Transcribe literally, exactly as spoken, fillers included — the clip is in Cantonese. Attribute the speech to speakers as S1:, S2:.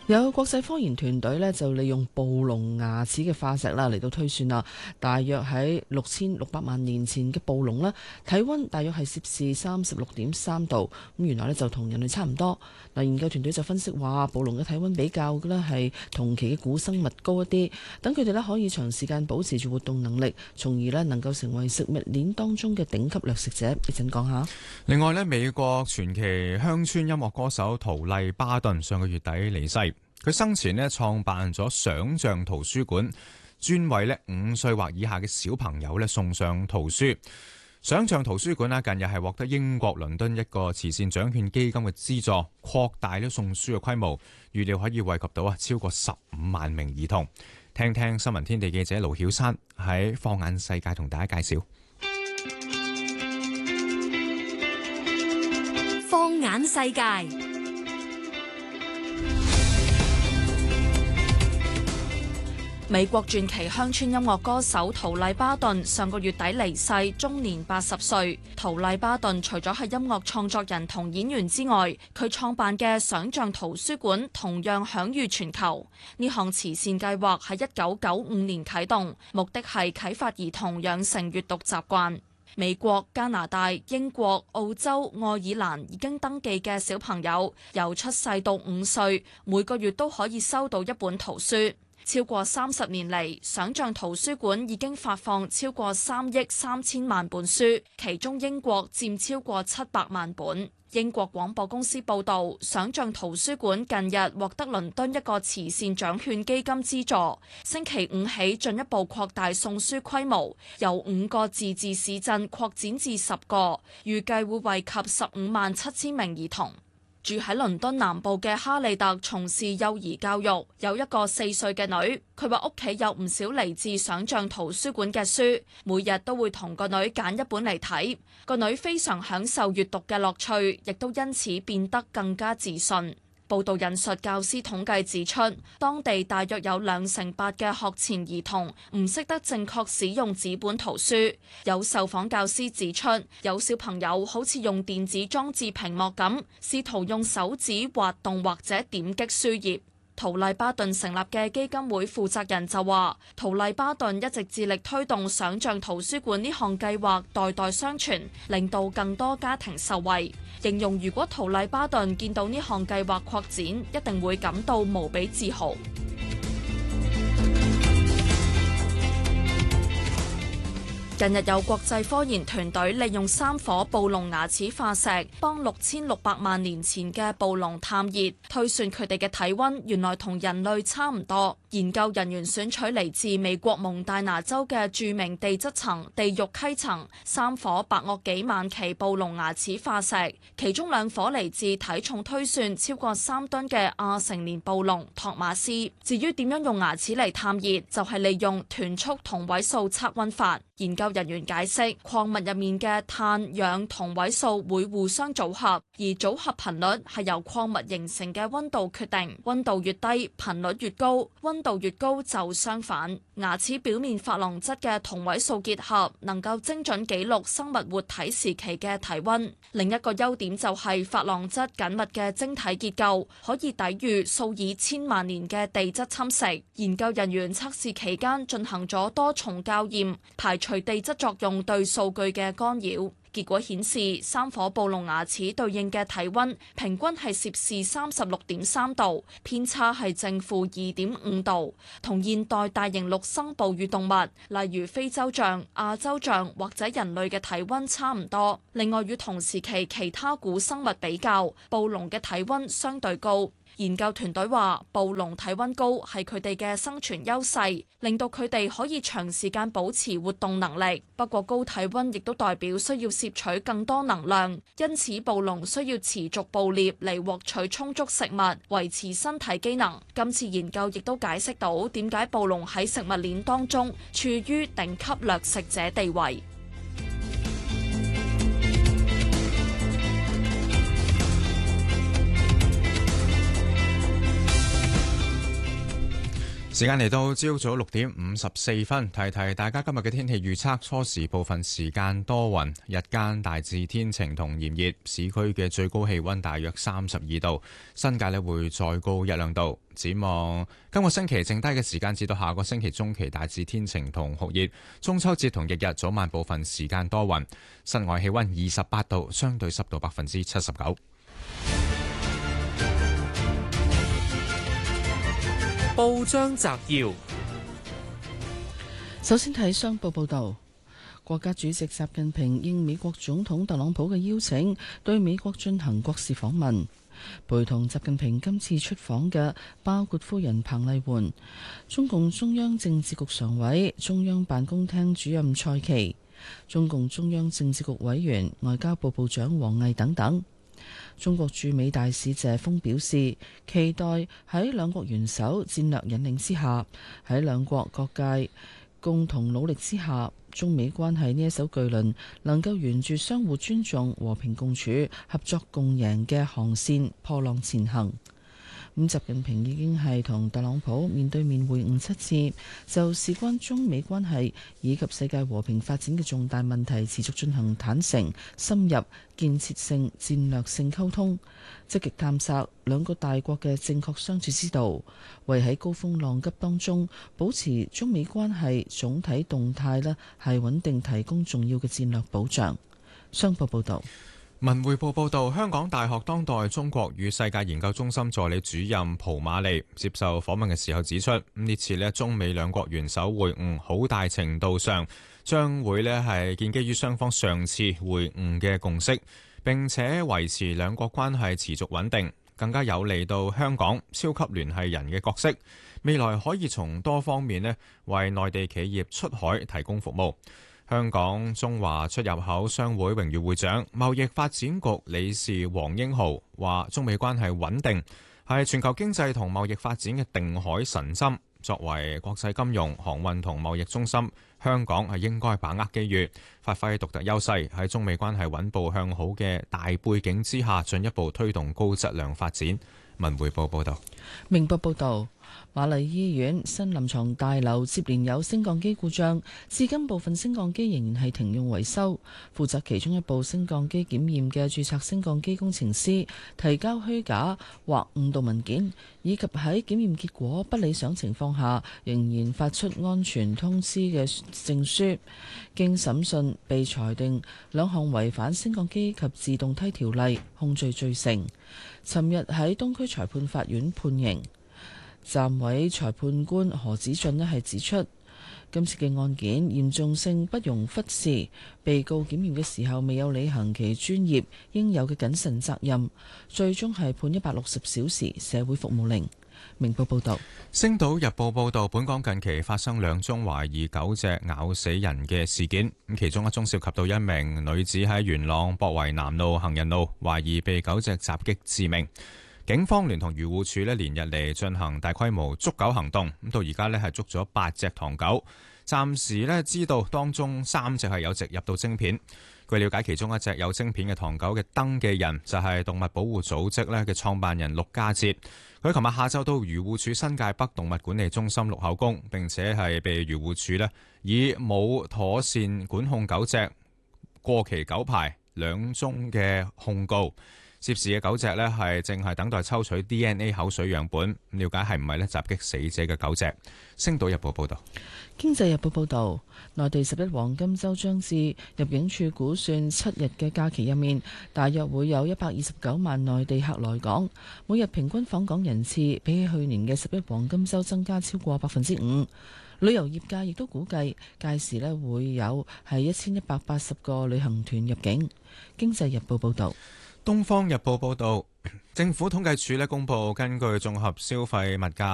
S1: 有國際科研團隊呢，就利用暴龍牙齒嘅化石啦嚟到推算啦，大約喺六千六百萬年前嘅暴龍啦，體溫大約係攝氏三十六點三度，咁原來呢，就同人類差唔多。嗱，研究團隊就分析話，暴龍嘅體溫比較嘅呢係同期嘅古生物高一啲，等佢哋呢可以長時間保持住活動能力，從而呢能夠成為食物鏈當中嘅頂級掠食者。一陣講下。
S2: 另外呢，美國傳奇鄉村音樂歌手陶麗巴頓上個月底離世。佢生前呢創辦咗想像圖書館，專為呢五歲或以下嘅小朋友呢送上圖書。想像圖書館呢近日係獲得英國倫敦一個慈善獎券基金嘅資助，擴大呢送書嘅規模，預料可以惠及到啊超過十五萬名兒童。聽聽新聞天地記者盧曉珊喺放眼世界同大家介紹。
S3: 放眼世界。美國傳奇鄉村音樂歌手陶麗巴頓上個月底離世，終年八十歲。陶麗巴頓除咗係音樂創作人同演員之外，佢創辦嘅想像圖書館同樣享譽全球。呢項慈善計劃喺一九九五年啟動，目的係啟發兒童養成閱讀習慣。美國、加拿大、英國、澳洲、愛爾蘭已經登記嘅小朋友，由出世到五歲，每個月都可以收到一本圖書。超過三十年嚟，想像圖書館已經發放超過三億三千萬本書，其中英國佔超過七百萬本。英國廣播公司報導，想像圖書館近日獲得倫敦一個慈善獎券基金資助，星期五起進一步擴大送書規模，由五個自治市鎮擴展至十個，預計會惠及十五萬七千名兒童。住喺倫敦南部嘅哈利特從事幼兒教育，有一個四歲嘅女。佢話屋企有唔少嚟自想像圖書館嘅書，每日都會同個女揀一本嚟睇。個女非常享受閱讀嘅樂趣，亦都因此變得更加自信。報道引述教師統計指出，當地大約有兩成八嘅學前兒童唔識得正確使用紙本圖書。有受訪教師指出，有小朋友好似用電子裝置屏幕咁，試圖用手指滑動或者點擊書頁。陶麗巴頓成立嘅基金會負責人就話，陶麗巴頓一直致力推動想像圖書館呢項計劃代代相傳，令到更多家庭受惠。形容如果陶麗巴頓見到呢項計劃擴展，一定會感到無比自豪。近日有國際科研團隊利用三顆暴龍牙齒化石，幫六千六百萬年前嘅暴龍探熱，推算佢哋嘅體溫原來同人類差唔多。研究人員選取嚟自美國蒙大拿州嘅著名地質層地獄溪層三顆白堊紀晚期暴龍牙齒化石，其中兩顆嚟自體重推算超過三噸嘅亞成年暴龍托馬斯。至於點樣用牙齒嚟探熱，就係利用團速同位素測溫法。研究人員解釋，礦物入面嘅碳、氧同位素會互相組合，而組合頻率係由礦物形成嘅溫度決定。溫度越低，頻率越高；溫度越高就相反。牙齒表面琺瑯質嘅同位素結合，能夠精準記錄生物活體時期嘅體溫。另一個優點就係琺瑯質緊密嘅晶體結構，可以抵禦數以千萬年嘅地質侵蝕。研究人員測試期間進行咗多重校驗，排除地質作用對數據嘅干擾。結果顯示，三顆暴龍牙齒對應嘅體溫平均係攝氏三十六點三度，偏差係正負二點五度，同現代大型陸生哺乳動物，例如非洲象、亞洲象或者人類嘅體溫差唔多。另外，與同時期其他古生物比較，暴龍嘅體溫相對高。研究團隊話，暴龍體溫高係佢哋嘅生存優勢，令到佢哋可以長時間保持活動能力。不過高體溫亦都代表需要攝取更多能量，因此暴龍需要持續捕獵嚟獲取充足食物，維持身體機能。今次研究亦都解釋到點解暴龍喺食物鏈當中處於頂級掠食者地位。
S2: 時間嚟到朝早六點五十四分，提提大家今日嘅天氣預測。初時部分時間多雲，日間大致天晴同炎熱，市區嘅最高氣溫大約三十二度，新界呢會再高一兩度。展望今個星期剩低嘅時間至到下個星期中期，大致天晴同酷熱。中秋節同翌日早晚部分時間多雲，室外氣溫二十八度，相對濕度百分之七十九。
S4: 報章摘要：
S1: 首先睇商報報道，國家主席習近平應美國總統特朗普嘅邀請，對美國進行國事訪問。陪同習近平今次出訪嘅包括夫人彭麗媛、中共中央政治局常委、中央辦公廳主任蔡奇、中共中央政治局委員、外交部部長王毅等等。中國駐美大使謝鋒表示，期待喺兩國元首戰略引領之下，喺兩國各界共同努力之下，中美關係呢一艘巨輪能夠沿住相互尊重、和平共處、合作共贏嘅航線破浪前行。咁習近平已經係同特朗普面對面會晤七次，就事關中美關係以及世界和平發展嘅重大問題持續進行坦誠、深入、建設性、戰略性溝通，積極探索兩個大國嘅正確相處之道，為喺高風浪急當中保持中美關係總體動態呢係穩定提供重要嘅戰略保障。商報報導。
S2: 文匯報報道，香港大學當代中國與世界研究中心助理主任蒲瑪利接受訪問嘅時候指出，呢次呢中美兩國元首會晤好大程度上將會呢係建基於雙方上次會晤嘅共識，並且維持兩國關係持續穩定，更加有利到香港超級聯繫人嘅角色，未來可以從多方面呢為內地企業出海提供服務。香港中華出入口商會榮譽會長、貿易發展局理事黃英豪話：中美關係穩定係全球經濟同貿易發展嘅定海神針。作為國際金融、航運同貿易中心，香港係應該把握機遇，發揮獨特優勢，喺中美關係穩步向好嘅大背景之下，進一步推動高質量發展。文匯報報道。
S1: 明報報道。瑪麗醫院新臨床大樓接連有升降機故障，至今部分升降機仍然係停用維修。負責其中一部升降機檢驗嘅註冊升降機工程師提交虛假或誤導文件，以及喺檢驗結果不理想情況下仍然發出安全通知嘅證書，經審訊被裁定兩項違反升降機及自動梯條例，控罪罪成。尋日喺東區裁判法院判刑。暫委裁判官何子俊呢係指出，今次嘅案件嚴重性不容忽視，被告檢驗嘅時候未有履行其專業應有嘅謹慎責任，最終係判一百六十小時社會服務令。明報報道。
S2: 星島日報報道，本港近期發生兩宗懷疑狗隻咬死人嘅事件，咁其中一宗涉及到一名女子喺元朗博圍南路行人路，懷疑被狗隻襲擊致命。警方聯同漁護署咧連日嚟進行大規模捉狗行動，咁到而家咧係捉咗八隻唐狗，暫時咧知道當中三隻係有植入到晶片。據了解，其中一隻有晶片嘅唐狗嘅登記人就係動物保護組織咧嘅創辦人陸家哲。佢琴日下晝到漁護署新界北動物管理中心錄口供，並且係被漁護署咧以冇妥善管控狗隻、過期狗牌兩宗嘅控告。涉事嘅狗隻呢係正係等待抽取 D N A 口水樣本，了解係唔係呢襲擊死者嘅狗隻。星島日報報道。
S1: 經濟日報報道，內地十一黃金週將至，入境處估算七日嘅假期入面，大約會有一百二十九萬內地客來港，每日平均訪港人次比起去年嘅十一黃金週增加超過百分之五。旅遊業界亦都估計，屆時呢會有係一千一百八十個旅行團入境。經濟日報報道。
S2: 東方日報報道，政府統計處咧公佈，根據綜合消費物價